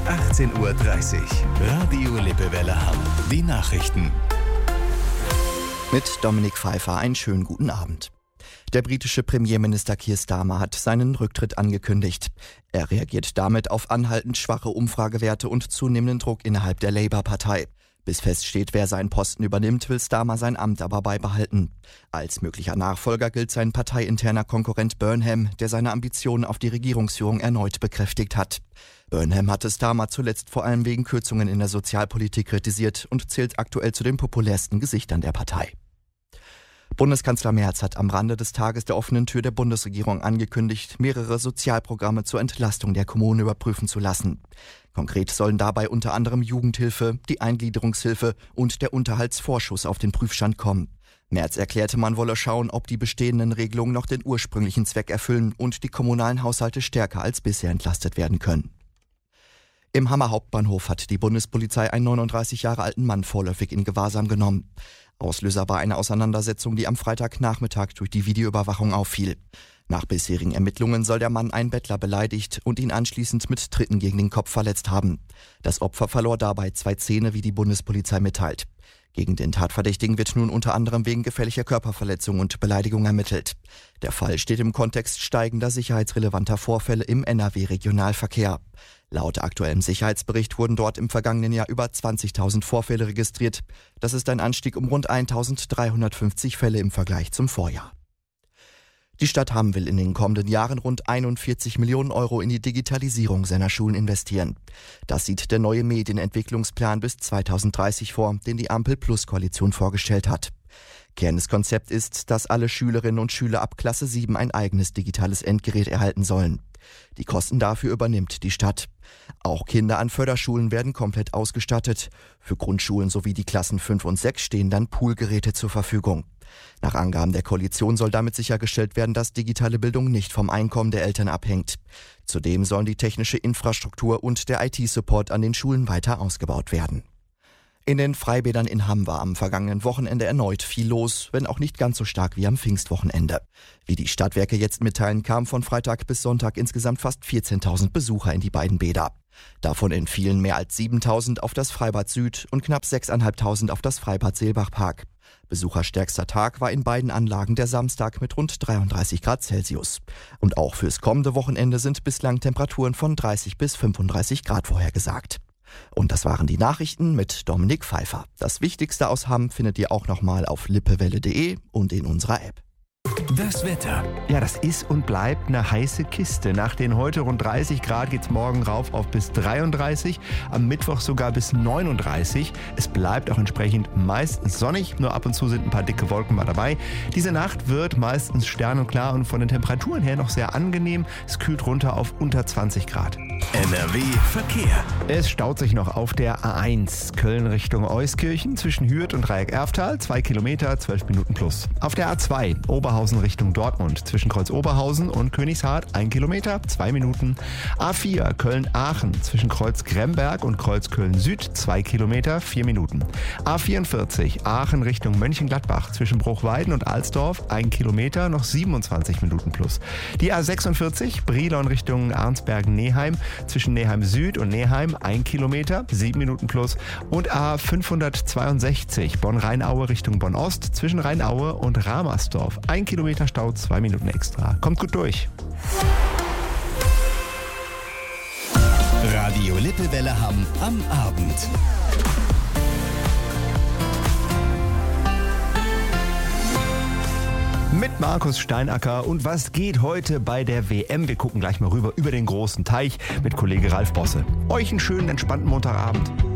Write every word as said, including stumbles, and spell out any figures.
achtzehn Uhr dreißig. Radio Lippewelle Hamm. Die Nachrichten. Mit Dominik Pfeiffer einen schönen guten Abend. Der britische Premierminister Keir Starmer hat seinen Rücktritt angekündigt. Er reagiert damit auf anhaltend schwache Umfragewerte und zunehmenden Druck innerhalb der Labour-Partei. Bis feststeht, wer seinen Posten übernimmt, will Starmer sein Amt aber beibehalten. Als möglicher Nachfolger gilt sein parteiinterner Konkurrent Burnham, der seine Ambitionen auf die Regierungsführung erneut bekräftigt hat. Burnham hatte Starmer zuletzt vor allem wegen Kürzungen in der Sozialpolitik kritisiert und zählt aktuell zu den populärsten Gesichtern der Partei. Bundeskanzler Merz hat am Rande des Tages der offenen Tür der Bundesregierung angekündigt, mehrere Sozialprogramme zur Entlastung der Kommunen überprüfen zu lassen. Konkret sollen dabei unter anderem Jugendhilfe, die Eingliederungshilfe und der Unterhaltsvorschuss auf den Prüfstand kommen. Merz erklärte, man wolle schauen, ob die bestehenden Regelungen noch den ursprünglichen Zweck erfüllen und die kommunalen Haushalte stärker als bisher entlastet werden können. Im Hammer Hauptbahnhof hat die Bundespolizei einen neununddreißig Jahre alten Mann vorläufig in Gewahrsam genommen. Auslöser war eine Auseinandersetzung, die am Freitagnachmittag durch die Videoüberwachung auffiel. Nach bisherigen Ermittlungen soll der Mann einen Bettler beleidigt und ihn anschließend mit Tritten gegen den Kopf verletzt haben. Das Opfer verlor dabei zwei Zähne, wie die Bundespolizei mitteilt. Gegen den Tatverdächtigen wird nun unter anderem wegen gefährlicher Körperverletzung und Beleidigung ermittelt. Der Fall steht im Kontext steigender sicherheitsrelevanter Vorfälle im N R W-Regionalverkehr. Laut aktuellem Sicherheitsbericht wurden dort im vergangenen Jahr über zwanzigtausend Vorfälle registriert. Das ist ein Anstieg um rund eintausenddreihundertfünfzig Fälle im Vergleich zum Vorjahr. Die Stadt Hamm will in den kommenden Jahren rund einundvierzig Millionen Euro in die Digitalisierung seiner Schulen investieren. Das sieht der neue Medienentwicklungsplan bis zweitausenddreißig vor, den die Ampel-Plus-Koalition vorgestellt hat. Kern des Konzepts ist, dass alle Schülerinnen und Schüler ab Klasse sieben ein eigenes digitales Endgerät erhalten sollen. Die Kosten dafür übernimmt die Stadt. Auch Kinder an Förderschulen werden komplett ausgestattet. Für Grundschulen sowie die Klassen fünf und sechs stehen dann Poolgeräte zur Verfügung. Nach Angaben der Koalition soll damit sichergestellt werden, dass digitale Bildung nicht vom Einkommen der Eltern abhängt. Zudem sollen die technische Infrastruktur und der I T-Support an den Schulen weiter ausgebaut werden. In den Freibädern in Hamm war am vergangenen Wochenende erneut viel los, wenn auch nicht ganz so stark wie am Pfingstwochenende. Wie die Stadtwerke jetzt mitteilen, kamen von Freitag bis Sonntag insgesamt fast vierzehntausend Besucher in die beiden Bäder. Davon entfielen mehr als siebentausend auf das Freibad Süd und knapp sechstausendfünfhundert auf das Freibad Seelbachpark. Besucherstärkster Tag war in beiden Anlagen der Samstag mit rund dreiunddreißig Grad Celsius. Und auch fürs kommende Wochenende sind bislang Temperaturen von dreißig bis fünfunddreißig Grad vorhergesagt. Und das waren die Nachrichten mit Dominik Pfeiffer. Das Wichtigste aus Hamm findet ihr auch nochmal auf lippewelle punkt de und in unserer App. Das Wetter. Ja, das ist und bleibt eine heiße Kiste. Nach den heute rund dreißig Grad geht's morgen rauf auf bis dreiunddreißig, am Mittwoch sogar bis neununddreißig. Es bleibt auch entsprechend meistens sonnig, nur ab und zu sind ein paar dicke Wolken mal dabei. Diese Nacht wird meistens sternenklar und von den Temperaturen her noch sehr angenehm. Es kühlt runter auf unter zwanzig Grad. N R W Verkehr. Es staut sich noch auf der A eins Köln Richtung Euskirchen zwischen Hürth und Dreieck-Erftal, zwei Kilometer, zwölf Minuten plus. Auf der A zwei Oberhausen Richtung Dortmund zwischen Kreuz Oberhausen und Königshardt, ein Kilometer, zwei Minuten. A vier Köln-Aachen zwischen Kreuz Gremberg und Kreuz Köln-Süd, zwei Kilometer, vier Minuten. A vierundvierzig Aachen Richtung Mönchengladbach zwischen Bruchweiden und Alsdorf, ein Kilometer, noch siebenundzwanzig Minuten plus. Die A sechsundvierzig Brilon Richtung Arnsbergen-Neheim zwischen Neheim Süd und Neheim, ein Kilometer, sieben Minuten plus. Und A fünfhundertzweiundsechzig Bonn-Rheinaue Richtung Bonn-Ost zwischen Rheinaue und Ramersdorf, ein Kilometer Stau, zwei Minuten extra. Kommt gut durch. Radio Lippewelle Hamm am Abend. Mit Markus Steinacker. Und was geht heute bei der W M? Wir gucken gleich mal rüber über den großen Teich mit Kollege Ralf Bosse. Euch einen schönen, entspannten Montagabend.